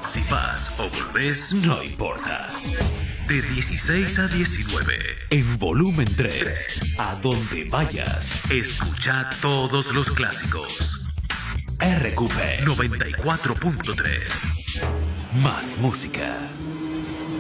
Si vas o volvés, no importa. De 16 a 19, en volumen 3, a donde vayas, escucha todos los clásicos. RQP 94.3. Más música.